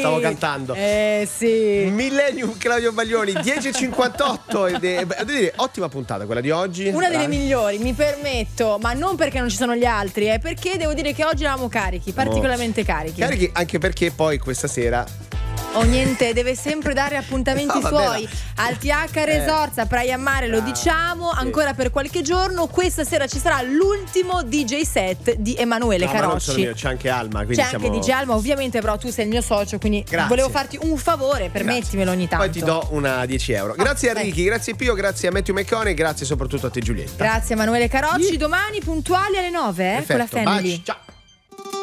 stavo cantando. Sì. Millennium Claudio Baglioni, 10.58. Devo dire, ottima puntata quella di oggi. Una delle migliori, mi permetto, ma non perché non ci sono gli altri, perché devo dire che oggi eravamo carichi, particolarmente carichi. Carichi anche perché poi questa sera o niente, deve sempre dare appuntamenti suoi no. al TH Resorts a Praia Mare, lo diciamo, ancora per qualche giorno. Questa sera ci sarà l'ultimo DJ set di Emanuele Carocci. Ma non solo io, c'è anche Alma, quindi c'è anche DJ Alma, ovviamente, però tu sei il mio socio, quindi volevo farti un favore, permettimelo ogni tanto. Poi ti do una 10 euro. Grazie a Ricky, grazie Pio, grazie a Matthew McConaughey, grazie soprattutto a te Giulietta. Grazie Emanuele Carocci, domani puntuali alle 9 con la Family. Ciao.